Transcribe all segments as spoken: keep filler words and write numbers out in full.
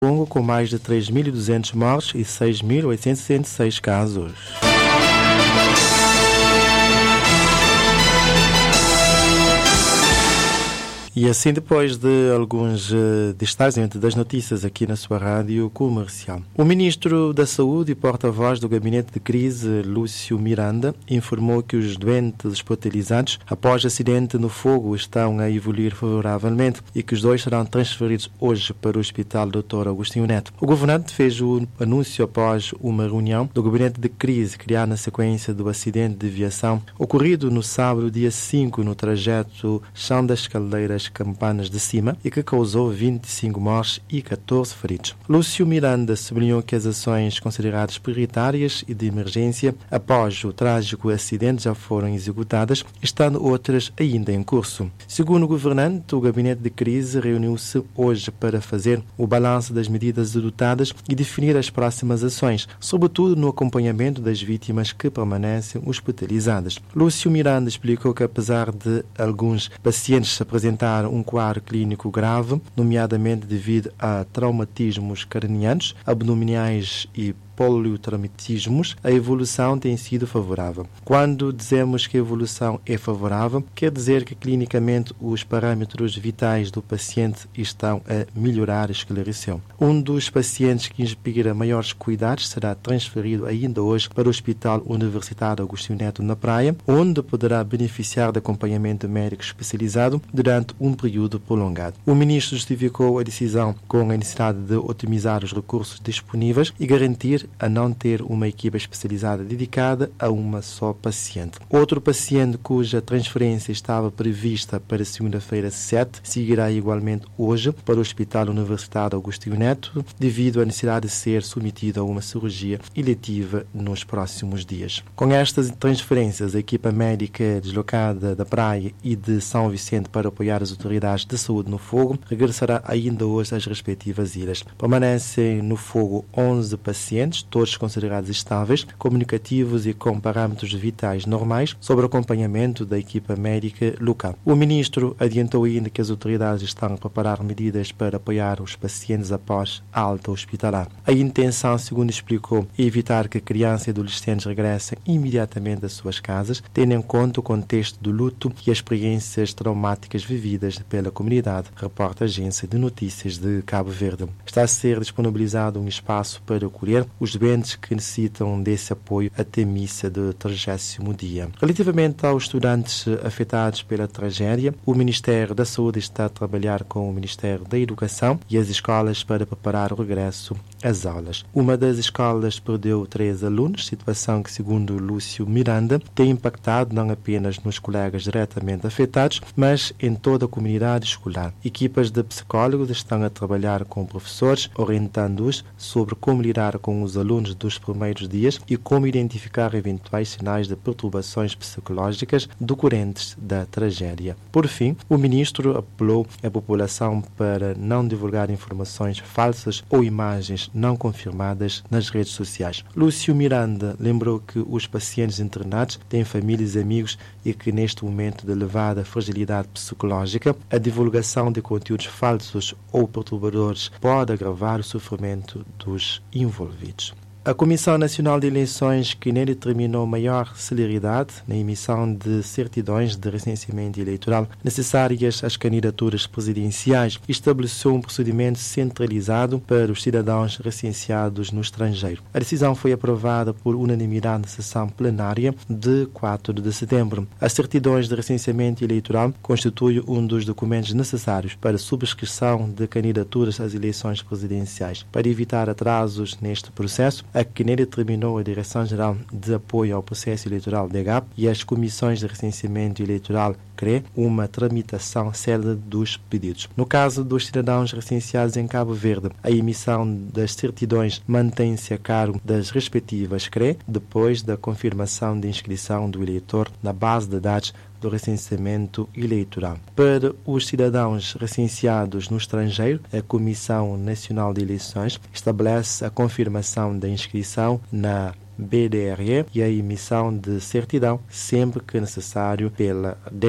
Congo, com mais de três mil e duzentos mortes e seis mil oitocentos e sessenta e seis casos. E assim, depois de alguns uh, destaques das notícias aqui na sua rádio comercial. O ministro da Saúde e porta-voz do gabinete de crise, Lúcio Miranda, informou que os doentes hospitalizados após acidente no fogo estão a evoluir favoravelmente e que os dois serão transferidos hoje para o Hospital doutor Agostinho Neto. O governante fez o anúncio após uma reunião do gabinete de crise criado na sequência do acidente de viação ocorrido no sábado, dia cinco, no trajeto Chão das Caldeiras Campanas de Cima e que causou vinte e cinco mortes e catorze feridos. Lúcio Miranda sublinhou que as ações consideradas prioritárias e de emergência após o trágico acidente já foram executadas, estando outras ainda em curso. Segundo o governante, o gabinete de crise reuniu-se hoje para fazer o balanço das medidas adotadas e definir as próximas ações, sobretudo no acompanhamento das vítimas que permanecem hospitalizadas. Lúcio Miranda explicou que, apesar de alguns pacientes se apresentarem um quadro clínico grave, nomeadamente devido a traumatismos cranianos, abdominais e poliotraumatismos, a evolução tem sido favorável. Quando dizemos que a evolução é favorável, quer dizer que clinicamente os parâmetros vitais do paciente estão a melhorar, esclareceu. Um dos pacientes que inspira maiores cuidados será transferido ainda hoje para o Hospital Universitário Agostinho Neto na Praia, onde poderá beneficiar de acompanhamento médico especializado durante um período prolongado. O ministro justificou a decisão com a necessidade de otimizar os recursos disponíveis e garantir a não ter uma equipa especializada dedicada a uma só paciente. Outro paciente cuja transferência estava prevista para segunda-feira sete seguirá igualmente hoje para o Hospital Universitário Agostinho Neto, devido à necessidade de ser submetido a uma cirurgia eletiva nos próximos dias. Com estas transferências, a equipa médica deslocada da Praia e de São Vicente para apoiar as autoridades de saúde no fogo regressará ainda hoje às respectivas ilhas. Permanecem no fogo onze pacientes, todos considerados estáveis, comunicativos e com parâmetros vitais normais, sob acompanhamento da equipa médica local. O ministro adiantou ainda que as autoridades estão a preparar medidas para apoiar os pacientes após a alta hospitalar. A intenção, segundo explicou, é evitar que crianças e adolescentes regressem imediatamente às suas casas, tendo em conta o contexto do luto e as experiências traumáticas vividas pela comunidade, reporta a Agência de Notícias de Cabo Verde. Está a ser disponibilizado um espaço para acolher os doentes que necessitam desse apoio até missa do trigésimo dia. Relativamente aos estudantes afetados pela tragédia, o Ministério da Saúde está a trabalhar com o Ministério da Educação e as escolas para preparar o regresso às aulas. Uma das escolas perdeu três alunos, situação que, segundo Lúcio Miranda, tem impactado não apenas nos colegas diretamente afetados, mas em toda a comunidade escolar. Equipas de psicólogos estão a trabalhar com professores, orientando-os sobre como lidar com os alunos dos primeiros dias e como identificar eventuais sinais de perturbações psicológicas decorrentes da tragédia. Por fim, o ministro apelou à população para não divulgar informações falsas ou imagens não confirmadas nas redes sociais. Lúcio Miranda lembrou que os pacientes internados têm famílias e amigos e que neste momento de elevada fragilidade psicológica, a divulgação de conteúdos falsos ou perturbadores pode agravar o sofrimento dos envolvidos. A Comissão Nacional de Eleições, que nem determinou maior celeridade na emissão de certidões de recenseamento eleitoral necessárias às candidaturas presidenciais, estabeleceu um procedimento centralizado para os cidadãos recenseados no estrangeiro. A decisão foi aprovada por unanimidade na sessão plenária de quatro de setembro. As certidões de recenseamento eleitoral constituem um dos documentos necessários para a subscrição de candidaturas às eleições presidenciais. Para evitar atrasos neste processo, a que nem determinou a Direção-Geral de Apoio ao Processo Eleitoral D G A P e as Comissões de Recenseamento Eleitoral C R E, uma tramitação célere dos pedidos. No caso dos cidadãos recenseados em Cabo Verde, a emissão das certidões mantém-se a cargo das respectivas C R E, depois da confirmação de inscrição do eleitor na base de dados do recenseamento eleitoral. Para os cidadãos recenseados no estrangeiro, a Comissão Nacional de Eleições estabelece a confirmação da inscrição na B D R E e a emissão de certidão, sempre que necessário, pela D G A P.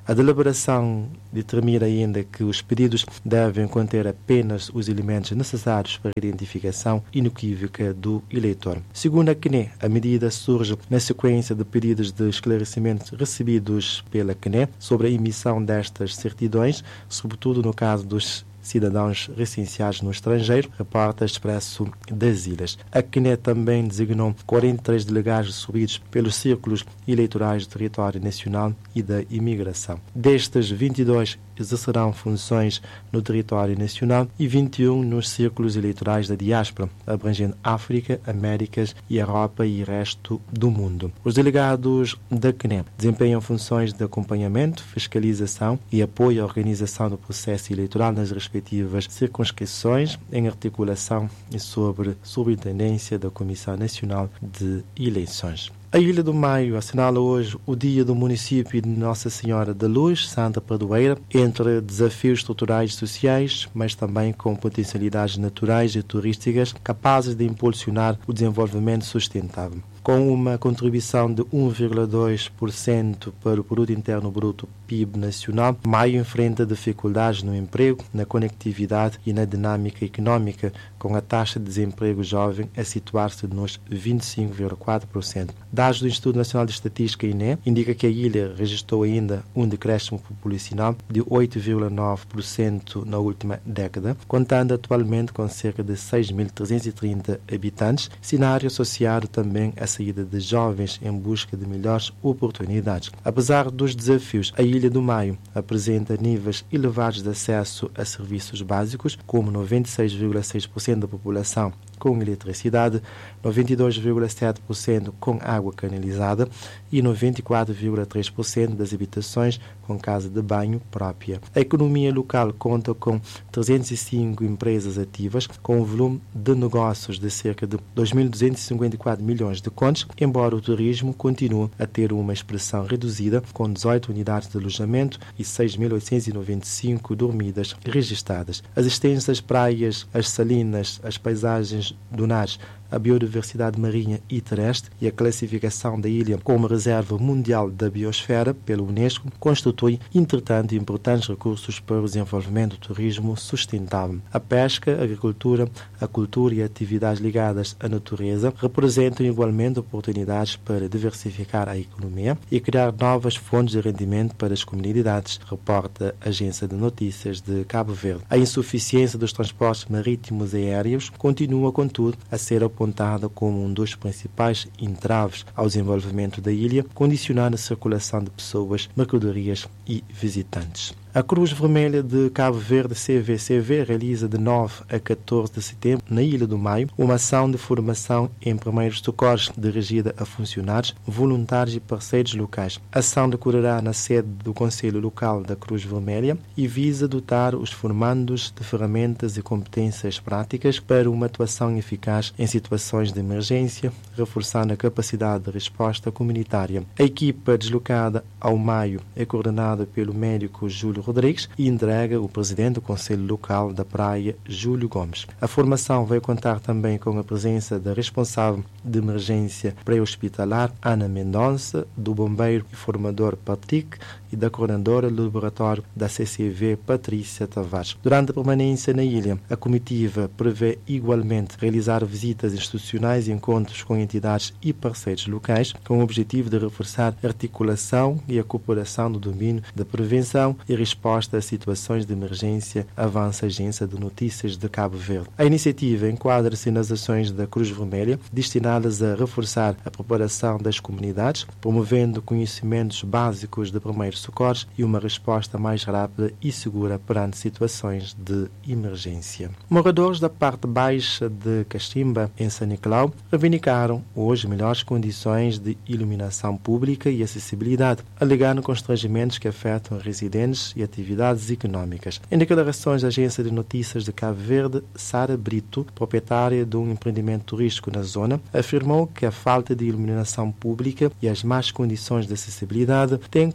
A deliberação determina ainda que os pedidos devem conter apenas os elementos necessários para a identificação inequívoca do eleitor. Segundo a C N E, a medida surge na sequência de pedidos de esclarecimento recebidos pela C N E sobre a emissão destas certidões, sobretudo no caso dos cidadãos recenseados no estrangeiro, reporta Expresso das Ilhas. A C N E também designou quarenta e três delegados subidos pelos círculos eleitorais do território nacional e da imigração. Destes, vinte e dois exercerão funções no território nacional e vinte e um nos círculos eleitorais da diáspora, abrangendo África, Américas e Europa e resto do mundo. Os delegados da C N E desempenham funções de acompanhamento, fiscalização e apoio à organização do processo eleitoral nas respectivas circunscrições, em articulação e sobre superintendência da Comissão Nacional de Eleições. A Ilha do Maio assinala hoje o Dia do Município de Nossa Senhora da Luz, Santa Padroeira, entre desafios estruturais e sociais, mas também com potencialidades naturais e turísticas capazes de impulsionar o desenvolvimento sustentável. Com uma contribuição de um vírgula dois por cento para o Produto Interno Bruto P I B nacional, Maio enfrenta dificuldades no emprego, na conectividade e na dinâmica económica, com a taxa de desemprego jovem a situar-se nos vinte e cinco vírgula quatro por cento. Dados do Instituto Nacional de Estatística, I N E, indica que a ilha registrou ainda um decréscimo populacional de oito vírgula nove por cento na última década, contando atualmente com cerca de seis mil trezentos e trinta habitantes, cenário associado também à saída de jovens em busca de melhores oportunidades. Apesar dos desafios, a Ilha do Maio apresenta níveis elevados de acesso a serviços básicos, como noventa e seis vírgula seis por cento da população com eletricidade, noventa e dois vírgula sete por cento com água canalizada e noventa e quatro vírgula três por cento das habitações com casa de banho própria. A economia local conta com trezentas e cinco empresas ativas, com um volume de negócios de cerca de dois mil duzentos e cinquenta e quatro milhões de contos, embora o turismo continue a ter uma expressão reduzida, com dezoito unidades de alojamento e seis mil oitocentos e noventa e cinco dormidas registradas. As extensas praias, as salinas, as paisagens dunares, a biodiversidade marinha e terrestre e a classificação da ilha como Reserva Mundial da Biosfera pela Unesco constituem, entretanto, importantes recursos para o desenvolvimento do turismo sustentável. A pesca, a agricultura, a cultura e atividades ligadas à natureza representam igualmente oportunidades para diversificar a economia e criar novas fontes de rendimento para as comunidades, reporta a Agência de Notícias de Cabo Verde. A insuficiência dos transportes marítimos e aéreos continua, contudo, a ser apontada como um dos principais entraves ao desenvolvimento da ilha, condicionando a circulação de pessoas, mercadorias e visitantes. A Cruz Vermelha de Cabo Verde, C V C V, realiza de nove a catorze de setembro, na Ilha do Maio, uma ação de formação em primeiros socorros dirigida a funcionários, voluntários e parceiros locais. A ação decorrerá na sede do Conselho Local da Cruz Vermelha e visa dotar os formandos de ferramentas e competências práticas para uma atuação eficaz em situações de emergência, reforçando a capacidade de resposta comunitária. A equipa deslocada ao Maio é coordenada pelo médico Júlio Rodrigues e entrega o presidente do Conselho Local da Praia, Júlio Gomes. A formação vai contar também com a presença da responsável de emergência pré-hospitalar, Ana Mendonça, do bombeiro e formador Patrick e da coordenadora do laboratório da C C V, Patrícia Tavares. Durante a permanência na ilha, a comitiva prevê igualmente realizar visitas institucionais e encontros com entidades e parceiros locais, com o objetivo de reforçar a articulação e a cooperação no domínio da prevenção e resposta a situações de emergência, avança a Agência de Notícias de Cabo Verde. A iniciativa enquadra-se nas ações da Cruz Vermelha, destinadas a reforçar a preparação das comunidades, promovendo conhecimentos básicos de primeiros socorros e uma resposta mais rápida e segura perante situações de emergência. Moradores da parte baixa de Cachimba, em São Nicolau, reivindicaram hoje melhores condições de iluminação pública e acessibilidade, alegando constrangimentos que afetam residentes e atividades económicas. Em declarações da Agência de Notícias de Cabo Verde, Sara Brito, proprietária de um empreendimento turístico na zona, afirmou que a falta de iluminação pública e as más condições de acessibilidade têm causado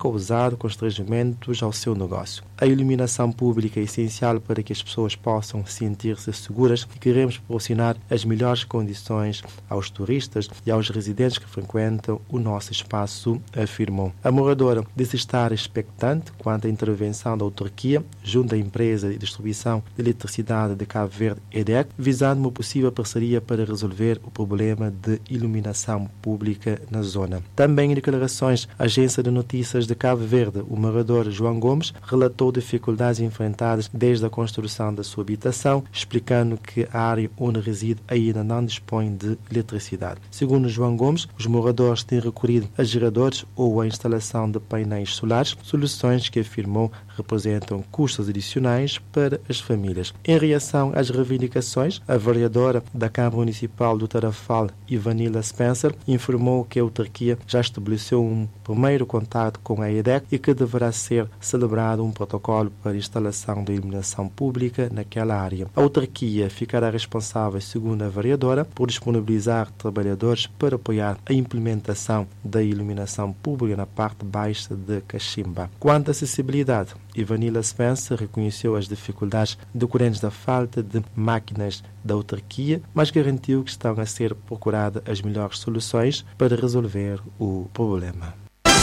criado constrangimentos ao seu negócio. A iluminação pública é essencial para que as pessoas possam sentir-se seguras e queremos proporcionar as melhores condições aos turistas e aos residentes que frequentam o nosso espaço, afirmou. A moradora disse estar expectante quanto à intervenção da autarquia junto à empresa de distribuição de eletricidade de Cabo Verde, E D E C, visando uma possível parceria para resolver o problema de iluminação pública na zona. Também em declarações à agência de notícias de Cabo Verde, o morador João Gomes relatou dificuldades enfrentadas desde a construção da sua habitação, explicando que a área onde reside ainda não dispõe de eletricidade. Segundo João Gomes, os moradores têm recorrido a geradores ou a instalação de painéis solares, soluções que afirmou representam custos adicionais para as famílias. Em reação às reivindicações, a vereadora da Câmara Municipal do Tarrafal, Ivanila Spencer, informou que a autarquia já estabeleceu um primeiro contato com a E D E C e que deverá ser celebrado um protocolo para a instalação da iluminação pública naquela área. A autarquia ficará responsável, segundo a vereadora, por disponibilizar trabalhadores para apoiar a implementação da iluminação pública na parte baixa de Cachimba. Quanto à acessibilidade, Ivanila Spencer reconheceu as dificuldades decorrentes da falta de máquinas da autarquia, mas garantiu que estão a ser procuradas as melhores soluções para resolver o problema.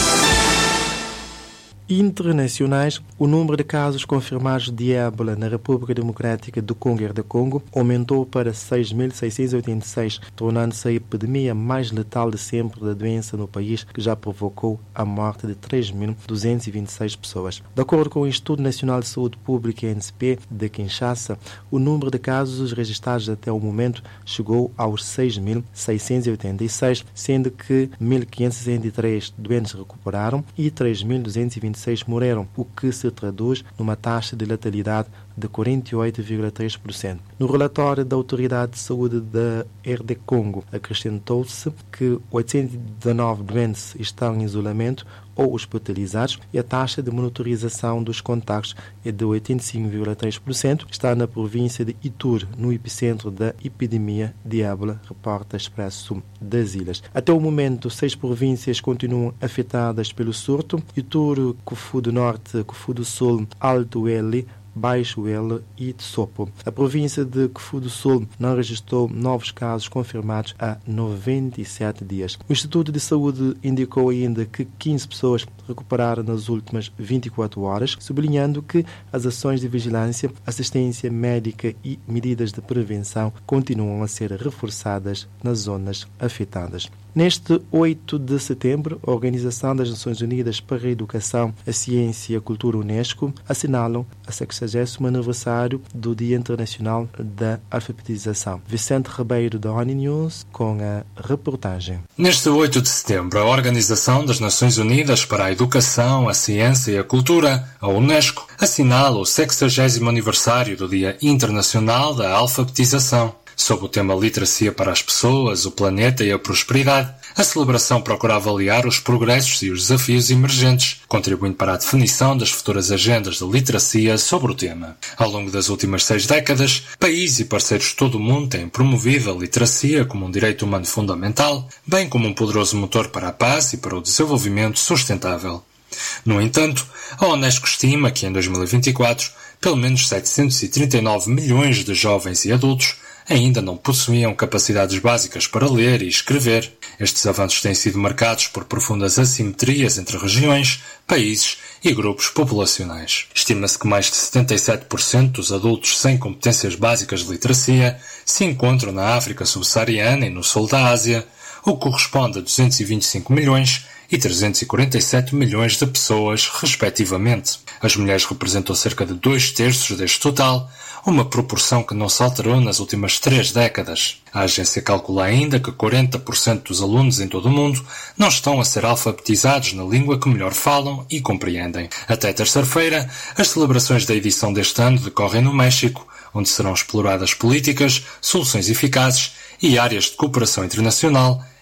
Internacionais, o número de casos confirmados de ébola na República Democrática do Congo e do Congo aumentou para seis mil seiscentos e oitenta e seis, tornando-se a epidemia mais letal de sempre da doença no país, que já provocou a morte de três mil duzentas e vinte e seis pessoas. De acordo com o Instituto Nacional de Saúde Pública, I N S P, de Kinshasa, o número de casos registrados até o momento chegou aos seis mil seiscentos e oitenta e seis, sendo que mil quinhentos e sessenta e três doentes recuperaram e três mil duzentos e vinte e seis morreram, o que se traduz numa taxa de letalidade de quarenta e oito vírgula três por cento. No relatório da Autoridade de Saúde da R D Congo, acrescentou-se que oitocentos e dezenove doentes estão em isolamento ou hospitalizados e a taxa de monitorização dos contactos é de oitenta e cinco vírgula três por cento. Está na província de Ituri, no epicentro da epidemia de ébola, reporta Expresso das Ilhas. Até o momento, seis províncias continuam afetadas pelo surto: Ituri, Kivu do Norte, Kivu do Sul, Alto Uele, Baixo Uele e Tsopo. A província de Kivu do Sul não registrou novos casos confirmados há noventa e sete dias. O Instituto de Saúde indicou ainda que quinze pessoas recuperaram nas últimas vinte e quatro horas, sublinhando que as ações de vigilância, assistência médica e medidas de prevenção continuam a ser reforçadas nas zonas afetadas. Neste oito de setembro, a Organização das Nações Unidas para a Educação, a Ciência e a Cultura, UNESCO, assinalam a sexagésimo aniversário do Dia Internacional da Alfabetização. Vicente Ribeiro, da ONU News, com a reportagem. Neste oito de setembro, a Organização das Nações Unidas para a Educação, a Ciência e a Cultura, a UNESCO, assinala o sexagésimo aniversário do Dia Internacional da Alfabetização. Sob o tema Literacia para as Pessoas, o Planeta e a Prosperidade, a celebração procura avaliar os progressos e os desafios emergentes, contribuindo para a definição das futuras agendas de literacia sobre o tema. Ao longo das últimas seis décadas, países e parceiros de todo o mundo têm promovido a literacia como um direito humano fundamental, bem como um poderoso motor para a paz e para o desenvolvimento sustentável. No entanto, a UNESCO estima que em dois mil e vinte e quatro, pelo menos setecentos e trinta e nove milhões de jovens e adultos ainda não possuíam capacidades básicas para ler e escrever. Estes avanços têm sido marcados por profundas assimetrias entre regiões, países e grupos populacionais. Estima-se que mais de setenta e sete por cento dos adultos sem competências básicas de literacia se encontram na África subsaariana e no sul da Ásia, o que corresponde a duzentos e vinte e cinco milhões e trezentos e quarenta e sete milhões de pessoas, respectivamente. As mulheres representam cerca de dois terços deste total, uma proporção que não se alterou nas últimas três décadas. A agência calcula ainda que quarenta por cento dos alunos em todo o mundo não estão a ser alfabetizados na língua que melhor falam e compreendem. Até terça-feira, as celebrações da edição deste ano decorrem no México, onde serão exploradas políticas, soluções eficazes e áreas de cooperação internacional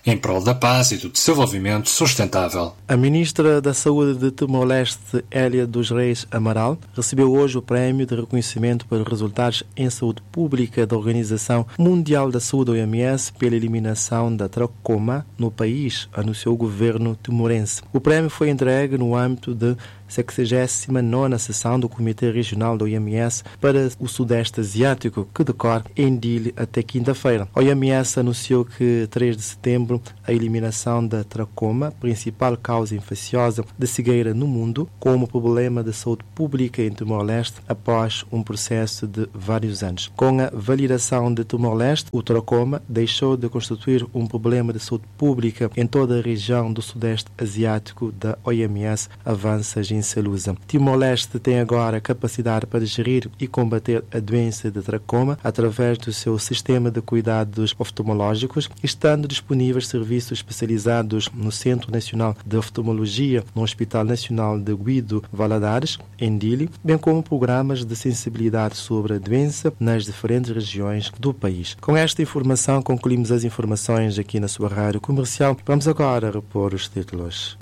em prol da paz e do desenvolvimento sustentável. A ministra da Saúde de Timor-Leste, Hélia dos Reis Amaral, recebeu hoje o prémio de reconhecimento pelos resultados em saúde pública da Organização Mundial da Saúde, O M S, pela eliminação da tracoma no país, anunciou o governo timorense. O prémio foi entregue no âmbito da sexagésima nona sessão do Comitê Regional da O M S para o Sudeste Asiático, que decorre em Dili até quinta-feira. A O M S anunciou que, três de setembro, a eliminação da tracoma, principal causa infecciosa de cegueira no mundo, como problema de saúde pública em Timor-Leste após um processo de vários anos. Com a validação de Timor-Leste, o tracoma deixou de constituir um problema de saúde pública em toda a região do Sudeste Asiático da O M S, avança Ginselusa. Timor-Leste tem agora capacidade para gerir e combater a doença de tracoma através do seu sistema de cuidados oftalmológicos, estando disponíveis serviços especializados no Centro Nacional de Oftalmologia, no Hospital Nacional de Guido Valadares, em Dili, bem como programas de sensibilidade sobre a doença nas diferentes regiões do país. Com esta informação, concluímos as informações aqui na sua rádio comercial. Vamos agora repor os títulos.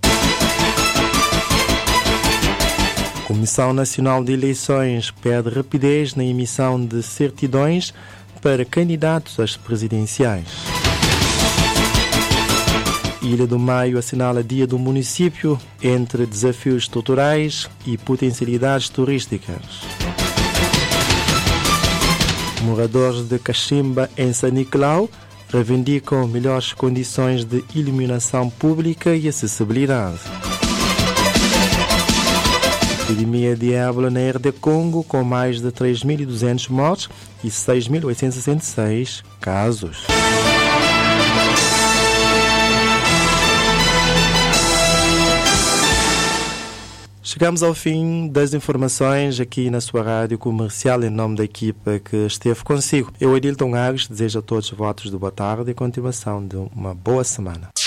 A Comissão Nacional de Eleições pede rapidez na emissão de certidões para candidatos às presidenciais. Ilha do Maio assinala Dia do Município entre desafios estruturais e potencialidades turísticas. Moradores de Cachimba, em São Nicolau, reivindicam melhores condições de iluminação pública e acessibilidade. Epidemia de ébola na R D Congo, com mais de três mil e duzentos mortes e seis mil oitocentos e sessenta e seis casos. Chegamos ao fim das informações aqui na sua rádio comercial, em nome da equipa que esteve consigo. Eu, Adilton Agos, desejo a todos votos de boa tarde e continuação de uma boa semana.